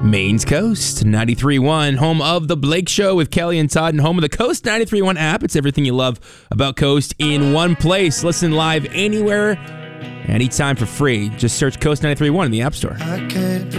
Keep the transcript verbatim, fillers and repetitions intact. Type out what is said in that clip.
Maine's Coast ninety-three point one, home of The Blake Show with Kelly and Todd, and home of the Coast ninety-three point one app. It's everything you love about Coast in one place. Listen live anywhere, anytime for free. Just search Coast ninety-three point one in the App Store.